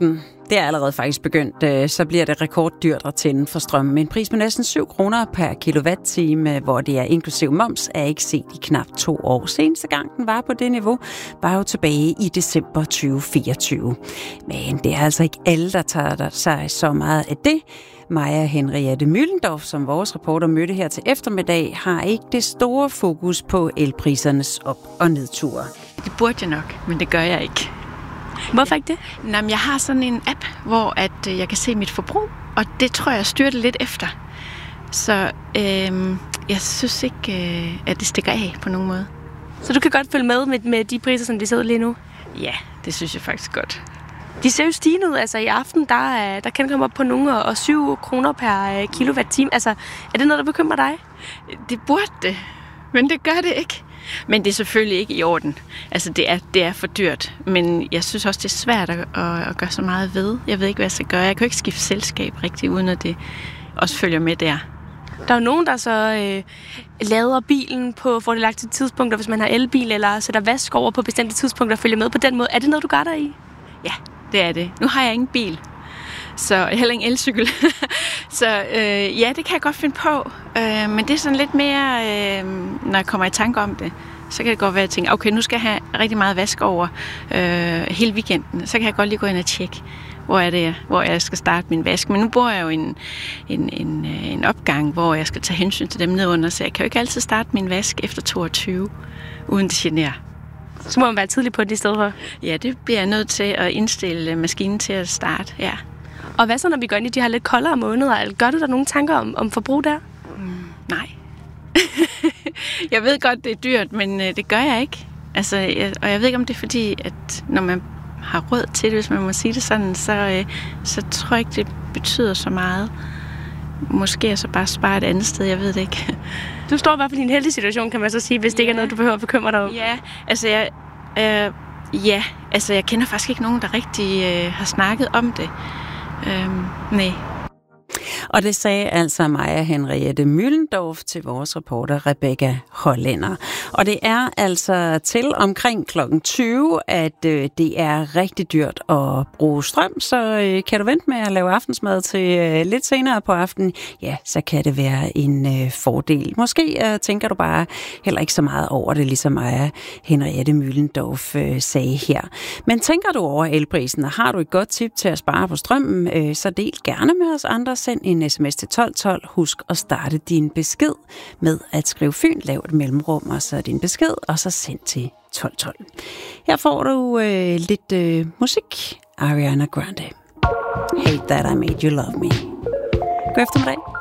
aften. Det er allerede faktisk begyndt, så bliver det rekorddyrt at tænde for strøm. Med en pris på næsten 7 kroner per kilowatt-time, hvor det er inklusiv moms, er ikke set i knap 2 år. Seneste gang den var på det niveau, var jo tilbage i december 2024. Men det er altså ikke alle, der tager sig så meget af det. Maja Henriette Mühlendorf, som vores reporter mødte her til eftermiddag, har ikke det store fokus på elprisernes op- og nedture. Det burde jeg nok, men det gør jeg ikke. Hvorfor ikke det? Jamen, jeg har sådan en app, hvor jeg kan se mit forbrug, og det tror jeg styrer det lidt efter. Så jeg synes ikke, at det stikker af på nogen måde. Så du kan godt følge med de priser, som vi sidder lige nu? Ja, det synes jeg faktisk godt. De ser jo stigende ud. Altså i aften, der kan det komme op på nogle og 7 kroner per kilowatt-time. Altså, er det noget, der bekymrer dig? Det burde det, men det gør det ikke. Men det er selvfølgelig ikke i orden. Altså, det er for dyrt. Men jeg synes også, det er svært at gøre så meget ved. Jeg ved ikke, hvad jeg skal gøre. Jeg kan jo ikke skifte selskab rigtigt, uden at det også følger med der. Der er jo nogen, der så lader bilen på fordelagtige tidspunkter, hvis man har elbil, eller sætter vask over på bestemte tidspunkter og følger med på den måde. Er det noget, du gør der i? Ja, det er det. Nu har jeg ingen bil, så heller ingen elcykel. Så ja, det kan jeg godt finde på. Men det er sådan lidt mere, når jeg kommer i tanke om det, så kan det godt være, at jeg tænker, okay, nu skal jeg have rigtig meget vask over hele weekenden. Så kan jeg godt lige gå ind og tjekke, hvor jeg skal starte min vask. Men nu bor jeg jo i en opgang, hvor jeg skal tage hensyn til dem nedunder, så jeg kan jo ikke altid starte min vask efter 22, uden det generer. Så må man være tidlig på det i stedet for? Ja, det bliver jeg nødt til at indstille maskinen til at starte, ja. Og hvad så, når vi går ind i de her lidt koldere måneder? Gør du der nogle tanker om forbrug der? Nej. Jeg ved godt, det er dyrt, men det gør jeg ikke. Altså, og jeg ved ikke, om det er fordi, at når man har råd til det, hvis man må sige det sådan, så tror jeg ikke, det betyder så meget. Måske jeg så bare spare et andet sted, jeg ved det ikke. Du står i hvert fald i en heldig situation, kan man så sige, hvis det ikke er noget, du behøver at bekymre dig om. Ja, altså jeg kender faktisk ikke nogen, der rigtig har snakket om det. Nej. Og det sagde altså Maja Henriette Mühlendorf til vores reporter Rebecca Hollænder. Og det er altså til omkring klokken 20, at det er rigtig dyrt at bruge strøm, så kan du vente med at lave aftensmad til lidt senere på aftenen, ja, så kan det være en fordel. Måske tænker du bare heller ikke så meget over det, ligesom Maja Henriette Mühlendorf sagde her. Men tænker du over elprisen, og har du et godt tip til at spare på strømmen, så del gerne med os andre. Send en sms til 1212. Husk at starte din besked med at skrive Fyn, lav et mellemrum, og så din besked, og så send til 1212. Her får du lidt musik. Ariana Grande. Hate That I Made You Love Me. God eftermiddag.